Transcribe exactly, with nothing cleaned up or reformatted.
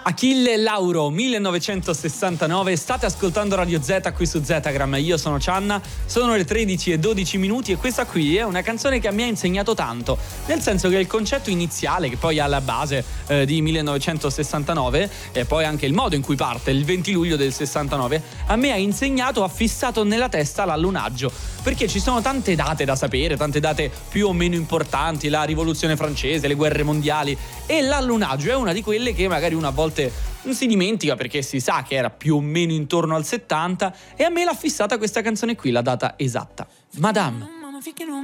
Achille Lauro, millenovecentosessantanove, state ascoltando Radio Z qui su Zetagram, io sono Cianna, sono le tredici e dodici minuti e questa qui è una canzone che mi ha insegnato tanto, nel senso che il concetto iniziale, che poi è alla base eh, di millenovecentosessantanove e poi anche il modo in cui parte, il venti luglio del sessantanove, a me ha insegnato, ha fissato nella testa l'allunaggio, perché ci sono tante date da sapere, tante date più o meno importanti, la rivoluzione francese, le guerre mondiali, e l'allunaggio è una di quelle che magari una volta non si dimentica perché si sa che era più o meno intorno al settanta, e a me l'ha fissata questa canzone qui, la data esatta. Madame.